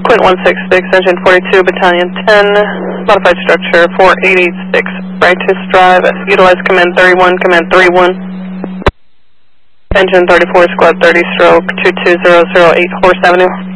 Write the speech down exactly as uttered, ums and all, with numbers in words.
Quint one six six, engine forty-two, battalion ten, modified structure four eight eight six, Brightus Drive, utilize command thirty-one, command thirty-one, engine thirty-four, squad thirty, stroke two two zero zero eight, Horse Avenue.